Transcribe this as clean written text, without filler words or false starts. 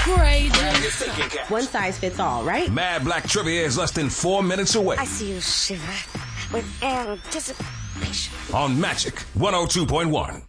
crazy. One size fits all, right? Mad Black Trivia is less than 4 minutes away. I see you shiver with anticipation. On Magic 102.1.